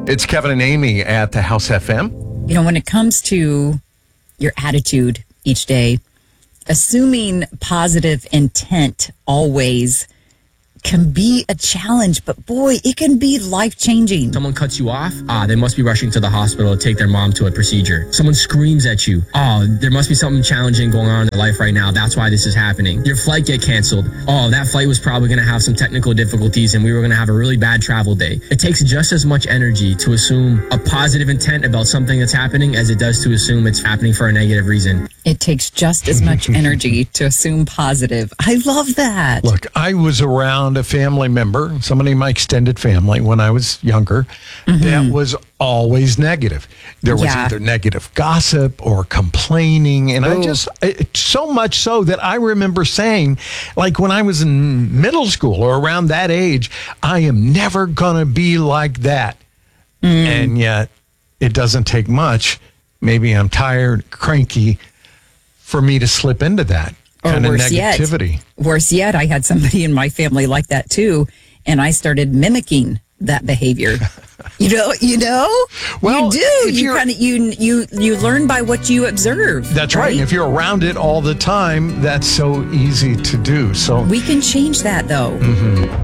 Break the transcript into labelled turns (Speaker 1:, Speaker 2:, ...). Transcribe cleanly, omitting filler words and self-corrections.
Speaker 1: It's Kevin and Amy at the House FM.
Speaker 2: You know, when it comes to your attitude each day, assuming positive intent always can be a challenge, but boy, it can be life-changing.
Speaker 3: Someone cuts you off, they must be rushing to the hospital to take their mom to a procedure. Someone screams at you, there must be something challenging going on in their life right now. That's why this is happening. Your flight get canceled. That flight was probably going to have some technical difficulties and we were going to have a really bad travel day. It takes just as much energy to assume a positive intent about something that's happening as it does to assume it's happening for a negative reason.
Speaker 2: It takes just as much energy to assume positive. I love that.
Speaker 1: Look, I was around a family member, somebody in my extended family when I was younger, that was always negative. There was either negative gossip or complaining. And so much so that I remember saying, like when I was in middle school or around that age, I am never going to be like that. And yet it doesn't take much. Maybe I'm tired, cranky, for me to slip into that kind of negativity.
Speaker 2: Worse yet, I had somebody in my family like that too, and I started mimicking that behavior. You know?
Speaker 1: Well,
Speaker 2: you do. You learn by what you observe.
Speaker 1: That's right. And if you're around it all the time, that's so easy to do. So
Speaker 2: we can change that though.